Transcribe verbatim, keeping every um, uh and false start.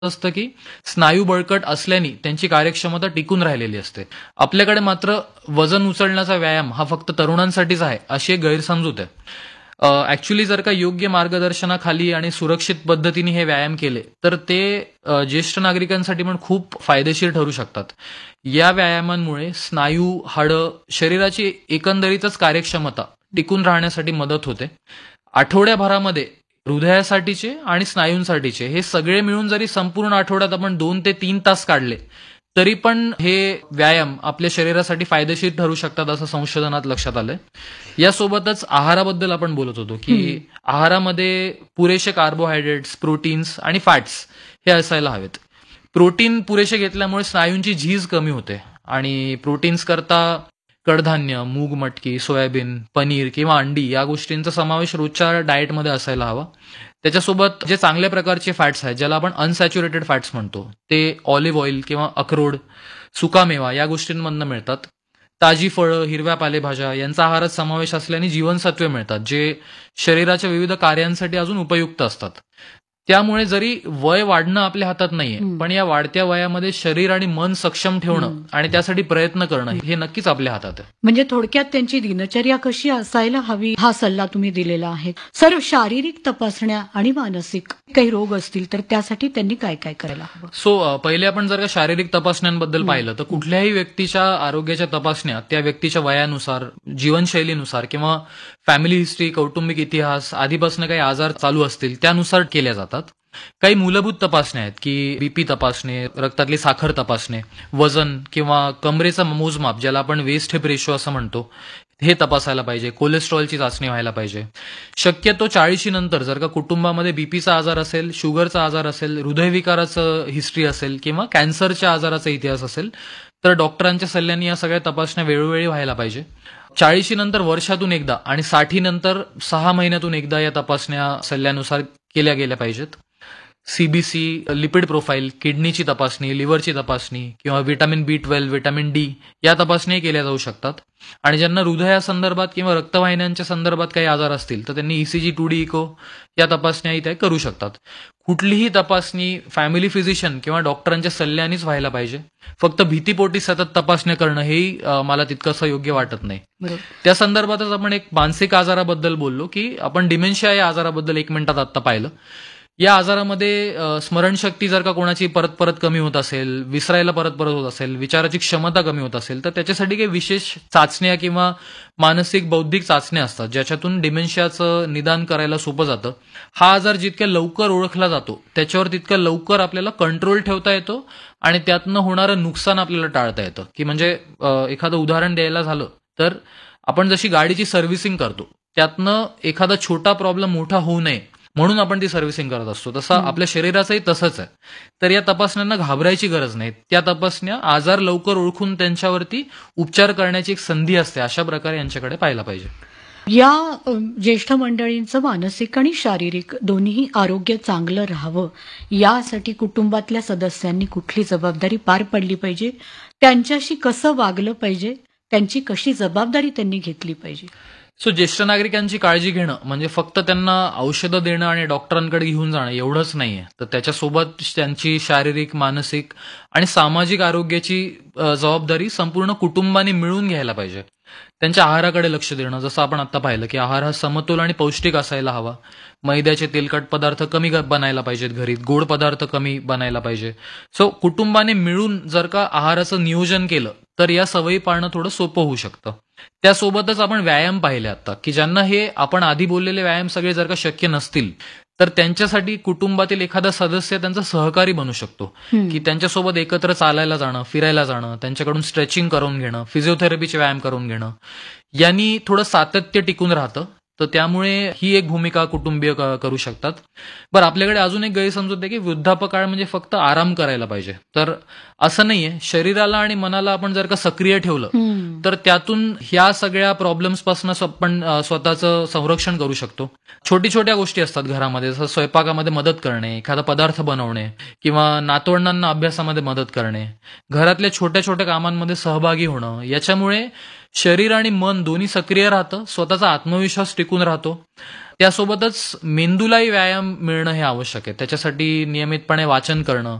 असतं की स्नायू बळकट असल्याने त्यांची कार्यक्षमता टिकून राहिलेली असते. आपल्याकडे मात्र वजन उचलण्याचा व्यायाम हा फक्त तरुणांसाठीच आहे अशी एक गैरसमजूत आहे. ऍक्च्युली जर का योग्य मार्गदर्शनाखाली आणि सुरक्षित पद्धतीने हे व्यायाम केले तर ते अ, ज्येष्ठ नागरिकांसाठी पण खूप फायदेशीर ठरू शकतात. या व्यायामांमुळे स्नायू, हाडं, शरीराची एकंदरीतच कार्यक्षमता टिकून राहण्यासाठी मदत होते. आठवड्याभरामध्ये हृदयासाठीचे आणि स्नायूंसाठीचे हे सगळे मिळून जरी संपूर्ण आठवड्यात आपण दोन ते तीन तास काढले तरी पण हे व्यायाम आपल्या शरीरासाठी फायदेशीर ठरू शकतात असं संशोधनात लक्षात आलंय. यासोबतच आहाराबद्दल आपण बोलत होतो की हं. आहारामध्ये पुरेसे कार्बोहायड्रेट्स, प्रोटीन्स आणि फॅट्स हे असायला हवेत. प्रोटीन पुरेसे घेतल्यामुळे स्नायूंची झीज कमी होते आणि प्रोटीन्स करता कडधान्य, मूग, मटकी, सोयाबीन, पनीर किंवा अंडी या गोष्टींचा समावेश रोजच्या डाएटमध्ये असायला हवा. त्याच्यासोबत जे चांगल्या प्रकारचे फॅट्स आहेत ज्याला आपण अनसॅच्युरेटेड फॅट्स म्हणतो ते ऑलिव्ह ऑइल किंवा अक्रोड, सुकामेवा या गोष्टींमधनं मिळतात. ताजी फळं, हिरव्या पालेभाज्या यांचा आहारात समावेश असल्याने जीवनसत्वे मिळतात जे शरीराच्या विविध कार्यांसाठी अजून उपयुक्त असतात. त्यामुळे जरी वय वाढणं आपल्या हातात नाहीये हं. पण या वाढत्या वयामध्ये शरीर आणि मन सक्षम ठेवणं हं. आणि त्यासाठी प्रयत्न करणं हे नक्कीच आपल्या हातात आहे. म्हणजे थोडक्यात त्यांची दिनचर्या कशी असायला हवी हा सल्ला तुम्ही दिलेला आहे. सर, शारीरिक तपासण्या आणि मानसिक काही रोग असतील तर त्यासाठी त्यांनी काय काय करायला हवं? सो अ, पहिले आपण जर का शारीरिक तपासण्यांबद्दल हं. पाहिलं तर कुठल्याही व्यक्तीच्या आरोग्याच्या तपासण्या त्या व्यक्तीच्या वयानुसार, जीवनशैलीनुसार किंवा फॅमिली हिस्ट्री, कौटुंबिक इतिहास, आधीपासून काही आजार चालू असतील त्यानुसार केल्या जातात. काही मूलभूत तपासण्या आहेत की बीपी तपासणे, रक्तातली साखर तपासणे, वजन किंवा कमरेचं मोजमाप ज्याला आपण वेस्ट हिप रेशो असं म्हणतो हे तपासायला पाहिजे. कोलेस्ट्रॉलची चाचणी व्हायला पाहिजे. शक्यतो चाळीशी नंतर जर का कुटुंबामध्ये बीपीचा आजार असेल, शुगरचा आजार असेल, हृदयविकाराचं हिस्ट्री असेल किंवा कॅन्सरच्या आजाराचा इतिहास असेल तर डॉक्टरांच्या सल्ल्याने या सगळ्या तपासण्या वेळोवेळी व्हायला पाहिजे. चाळीशी नंतर वर्षातून एकदा आणि साठी नंतर सहा महिन्यातून एकदा या तपासण्या सल्ल्यानुसार केल्या गेल्या पाहिजेत. सीबीसी, लिपिड प्रोफाईल, किडनीची तपासणी, लिव्हरची तपासणी किंवा व्हिटॅमिन बी ट्वेल्व, व्हिटॅमिन डी या तपासण्याही केल्या जाऊ शकतात. आणि ज्यांना हृदयासंदर्भात किंवा रक्तवाहिन्यांच्या संदर्भात काही आजार असतील तर त्यांनी ईसीजी, टू डी इको या तपासण्याही त्या करू शकतात. कुठलीही तपासणी फॅमिली फिजिशियन किंवा डॉक्टरांच्या सल्ल्यानेच व्हायला पाहिजे. फक्त भीतीपोटी सतत तपासण्या करणं हेही अ, मला तितकंसं योग्य वाटत नाही. बरोबर. त्या संदर्भातच आपण एक मानसिक आजाराबद्दल बोललो की आपण डिमेन्शिया या आजाराबद्दल एक मिनिटात आत्ता पाहिलं. या आजारामध्ये अ, स्मरणशक्ती जर का कोणाची परत परत कमी होत असेल, विसरायला परत परत होत असेल, विचाराची क्षमता कमी होत असेल तर त्याच्यासाठी काही विशेष चाचण्या किंवा मानसिक बौद्धिक चाचण्या असतात ज्याच्यातून डिमेन्शियाचं निदान करायला सोपं जातं. हा आजार जितक्या लवकर ओळखला जातो त्याच्यावर तितक्या लवकर आपल्याला कंट्रोल ठेवता येतो आणि त्यातनं होणारं नुकसान आपल्याला टाळता येतं. की म्हणजे अ, एखादं उदाहरण द्यायला झालं तर आपण जशी गाडीची सर्व्हिसिंग करतो त्यातनं एखादा छोटा प्रॉब्लेम मोठा होऊ नये म्हणून आपण ती सर्व्हिसिंग करत असतो तसं हं. आपल्या शरीराचंही तसंच आहे. तर या तपासण्यांना घाबरायची गरज नाही. त्या तपासण्या आजार लवकर ओळखून त्यांच्यावरती उपचार करण्याची एक संधी असते. अशा प्रकारे यांच्याकडे पाहायला पाहिजे. या अ, ज्येष्ठ मंडळींचं मानसिक आणि शारीरिक दोन्ही आरोग्य चांगलं राहावं यासाठी कुटुंबातल्या सदस्यांनी कुठली जबाबदारी पार पडली पाहिजे, त्यांच्याशी कसं वागलं पाहिजे, त्यांची कशी जबाबदारी त्यांनी घेतली पाहिजे? सो ज्येष्ठ नागरिकांची काळजी घेणं म्हणजे फक्त त्यांना औषधं देणं आणि डॉक्टरांकडे घेऊन जाणं एवढंच नाहीये. तर त्याच्यासोबत त्यांची शारीरिक, मानसिक आणि सामाजिक आरोग्याची अ, जबाबदारी संपूर्ण कुटुंबाने मिळून घ्यायला पाहिजे. त्यांच्या आहाराकडे लक्ष देणं, जसं आपण आता पाहिलं की आहार हा समतोल आणि पौष्टिक असायला हवा. मैद्याचे तेलकट पदार्थ कमी ग- बनायला पाहिजेत घरी, गोड पदार्थ कमी बनायला पाहिजे. सो कुटुंबाने मिळून जर का आहाराचं नियोजन केलं तर या सवयी पाळणं थोडं सोपं होऊ शकतं. त्यासोबतच आपण व्यायाम पाहिले आता की ज्यांना हे आपण आधी बोललेले व्यायाम सगळे जर का शक्य नसतील तर त्यांच्यासाठी कुटुंबातील एखादा सदस्य त्यांचा सहकारी बनू शकतो. हं. की त्यांच्यासोबत एकत्र चालायला जाणं, फिरायला जाणं, त्यांच्याकडून स्ट्रेचिंग करून घेणं, फिजिओथेरपीचे व्यायाम करून घेणं यांनी थोडं सातत्य टिकून राहतं. तर त्यामुळे ही एक भूमिका कुटुंबीय क- करू शकतात. बरं, आपल्याकडे अजून एक गैरसमजूत आहे की वृद्धापकाळ म्हणजे फक्त आराम करायला पाहिजे. तर असं नाहीये. शरीराला आणि मनाला आपण जर का सक्रिय ठेवलं हं. तर त्यातून ह्या सगळ्या प्रॉब्लेम्स पासून आपण अ, स्वतःचं संरक्षण करू शकतो. छोटी छोट्या गोष्टी असतात घरामध्ये, जसं स्वयंपाकामध्ये मदत करणे, एखादा पदार्थ बनवणे किंवा नातवंडांना अभ्यासामध्ये मदत करणे, घरातल्या छोट्या छोट्या कामांमध्ये सहभागी होणं. याच्यामुळे शरीर आणि मन दोन्ही सक्रिय राहतं, स्वतःचा आत्मविश्वास टिकून राहतो. त्यासोबतच मेंदूलाही व्यायाम मिळणं हे आवश्यक आहे. त्याच्यासाठी नियमितपणे वाचन करणं,